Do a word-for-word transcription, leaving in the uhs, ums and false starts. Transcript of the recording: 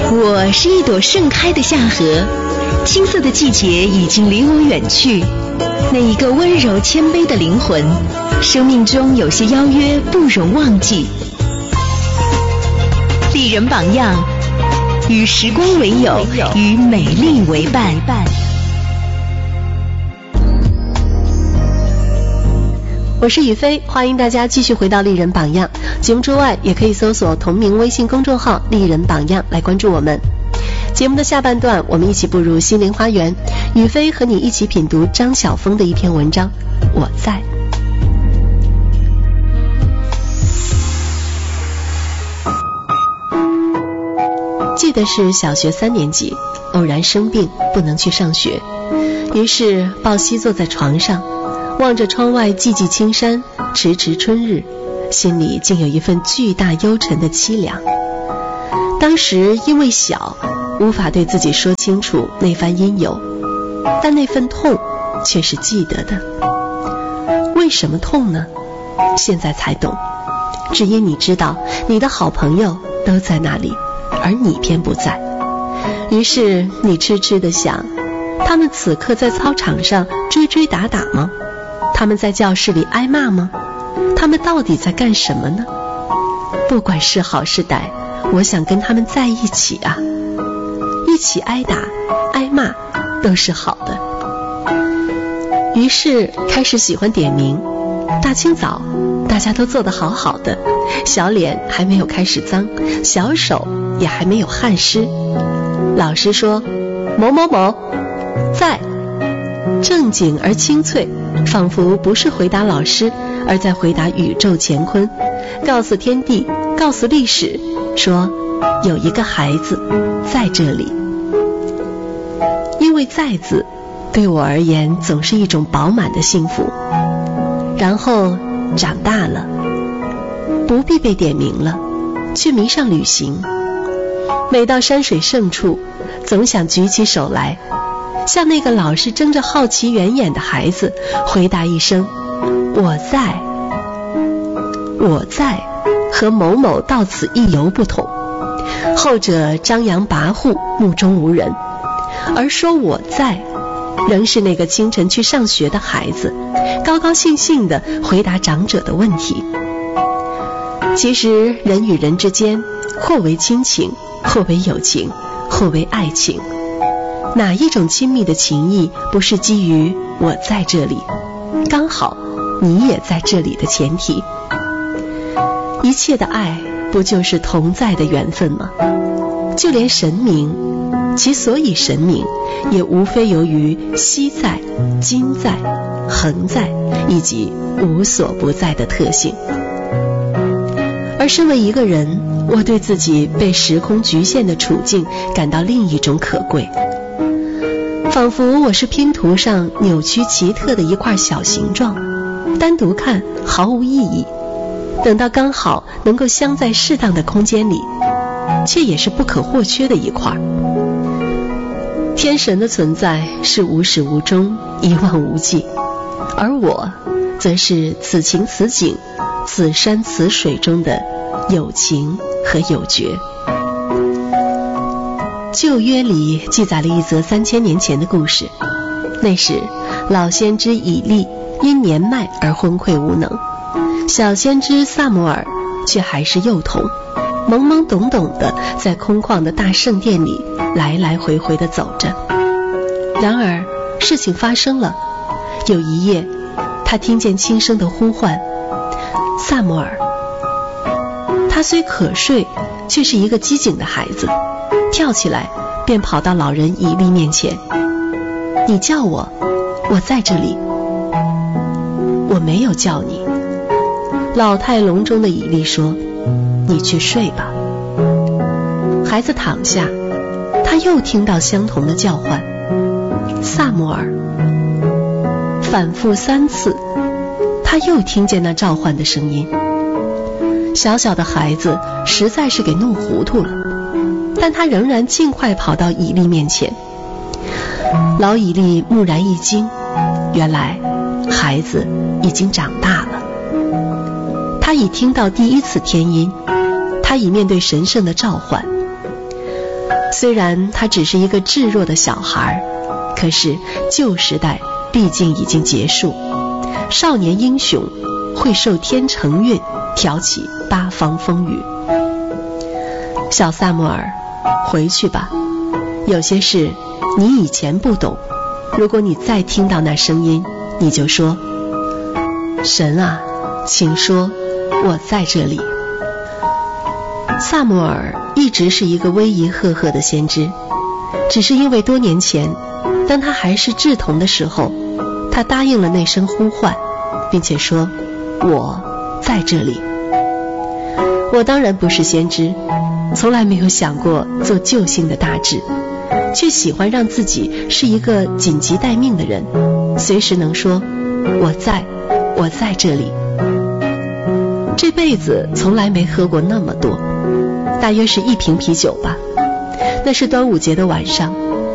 我是一朵盛开的夏荷，青涩的季节已经离我远去。那一个温柔谦卑的灵魂，生命中有些邀约不容忘记。丽人榜样，与时光为友，与美丽为伴。 我是雨飞，欢迎大家继续回到丽人榜样。节目之外也可以搜索同名微信公众号丽人榜样来关注我们。节目的下半段，我们一起步入心灵花园，雨飞和你一起品读张晓峰的一篇文章《我在》。记得是小学三年级，偶然生病不能去上学，于是抱膝坐在床上，望着窗外寂寂青山，迟迟春日，心里竟有一份巨大幽沉的凄凉。当时因为小，无法对自己说清楚那番因由，但那份痛却是记得的。为什么痛呢？现在才懂，只因你知道你的好朋友都在那里，而你偏不在。于是你痴痴地想，他们此刻在操场上追追打打吗？他们在教室里挨骂吗？他们到底在干什么呢？不管是好是歹，我想跟他们在一起啊，一起挨打挨骂都是好的。于是开始喜欢点名，大清早大家都做得好好的，小脸还没有开始脏，小手也还没有汗湿。老师说某某某在，正经而清脆，仿佛不是回答老师，而在回答宇宙乾坤，告诉天地，告诉历史，说有一个孩子在这里。因为在字对我而言总是一种饱满的幸福。然后长大了，不必被点名了，却迷上旅行。每到山水胜处，总想举起手来，向那个老是睁着好奇圆眼的孩子回答一声我在。我在和某某到此一游不同，后者张扬跋扈，目中无人，而说我在仍是那个清晨去上学的孩子，高高兴兴地回答长者的问题。其实人与人之间，或为亲情，或为友情，或为爱情，哪一种亲密的情谊不是基于我在这里，刚好你也在这里的前提？一切的爱不就是同在的缘分吗？就连神明，其所以神明，也无非由于昔在、今在、恒在以及无所不在的特性。而身为一个人，我对自己被时空局限的处境感到另一种可贵，仿佛我是拼图上扭曲奇特的一块小形状，单独看毫无意义，等到刚好能够镶在适当的空间里，却也是不可或缺的一块。天神的存在是无始无终，一望无际，而我则是此情此景，此山此水中的有情和有觉。旧约里记载了一则三千年前的故事，那时老先知以利因年迈而昏聩无能，小先知撒母耳却还是幼童，懵懵懂懂地在空旷的大圣殿里来来回回地走着。然而事情发生了，有一夜他听见轻声的呼唤，撒母耳。他虽可睡，却是一个机警的孩子，跳起来便跑到老人以利面前。你叫我，我在这里。我没有叫你。老态龙钟的以利说，你去睡吧。孩子躺下，他又听到相同的叫唤，撒母耳。反复三次，他又听见那召唤的声音。小小的孩子实在是给弄糊涂了，但他仍然尽快跑到以利面前。老以利蓦然一惊，原来孩子已经长大了。他已听到第一次天音，他已面对神圣的召唤。 虽然他只是一个稚弱的小孩，可是旧时代毕竟已经结束，少年英雄会受天成运，挑起八方风雨。小萨摩尔，回去吧，有些事你以前不懂，如果你再听到那声音，你就说，神啊，请说，我在这里。萨摩尔一直是一个威仪赫赫的先知，只是因为多年前当他还是稚童的时候，他答应了那声呼唤，并且说，我在这里。我当然不是先知，从来没有想过做救星的大志，却喜欢让自己是一个紧急待命的人，随时能说，我在，我在这里。这辈子从来没喝过那么多，大约是一瓶啤酒吧。那是端午节的晚上，